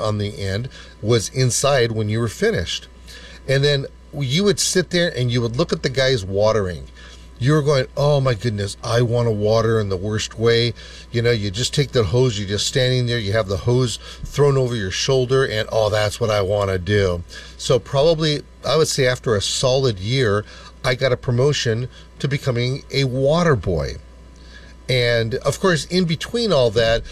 on the end was inside when you were finished. And then you would sit there and you would look at the guys watering. You were going, oh my goodness, I want to water in the worst way. You know, you just take the hose, you're just standing there, you have the hose thrown over your shoulder, and oh, that's what I want to do. So probably, I would say after a solid year, I got a promotion to becoming a water boy. And of course, in between all that,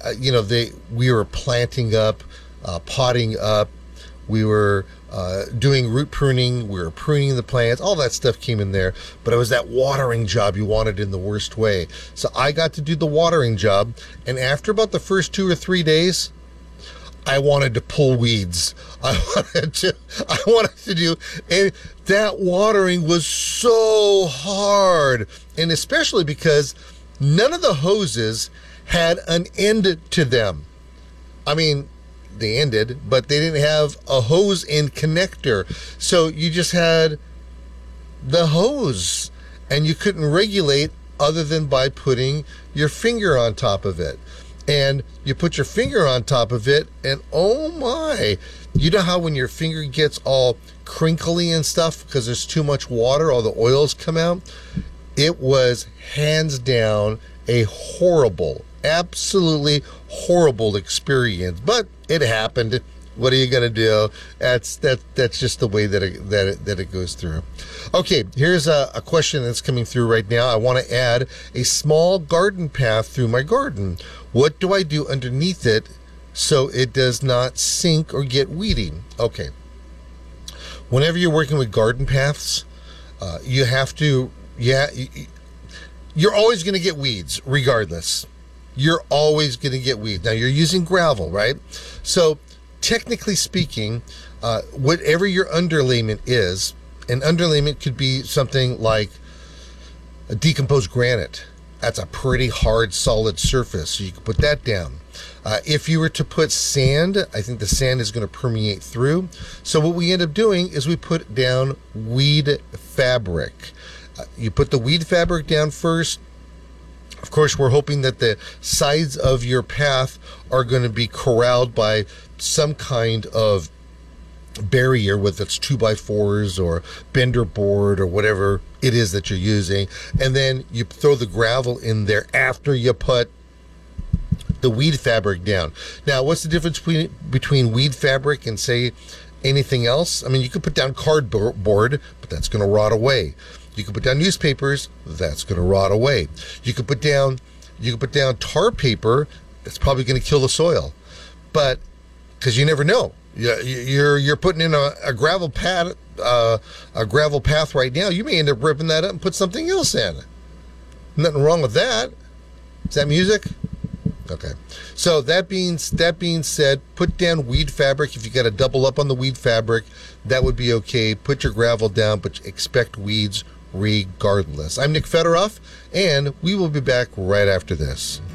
we were planting up, potting up, we were doing root pruning, we were pruning the plants, all that stuff came in there. But it was that watering job you wanted in the worst way. So I got to do the watering job, and after about the first 2 or 3 days, I wanted to pull weeds. I wanted to do, and that watering was so hard, and especially because none of the hoses had an end to them. I mean, they ended, but they didn't have a hose end connector. So you just had the hose, and you couldn't regulate other than by putting your finger on top of it. And you put your finger on top of it, and oh my, you know how when your finger gets all crinkly and stuff because there's too much water, all the oils come out? It was hands down a horrible, absolutely horrible experience, but it happened. What are you gonna do? That's just the way that it goes through. Okay, here's a question that's coming through right now. I want to add a small garden path through my garden. What do I do underneath it so it does not sink or get weedy? Okay. Whenever you're working with garden paths, you have to, you're always going to get weeds regardless. You're always going to get weeds. Now, you're using gravel, right? So, technically speaking, whatever your underlayment is, an underlayment could be something like a decomposed granite. That's a pretty hard, solid surface, so you can put that down. If you were to put sand, I think the sand is going to permeate through. So what we end up doing is we put down weed fabric. You put the weed fabric down first. Of course, we're hoping that the sides of your path are going to be corralled by some kind of barrier, whether it's 2x4s or bender board or whatever it is that you're using. And then you throw the gravel in there after you put the weed fabric down. Now, what's the difference between weed fabric and, say, anything else? I mean, you could put down cardboard, but that's going to rot away. You could put down newspapers, that's going to rot away. You could put down tar paper, that's probably going to kill the soil. But because you never know, you're putting in a gravel path right now. You may end up ripping that up and put something else in. Nothing wrong with that. Is that music? Okay. So that being said, put down weed fabric. If you got to double up on the weed fabric, that would be okay. Put your gravel down, but expect weeds regardless. I'm Nick Fedoroff, and we will be back right after this.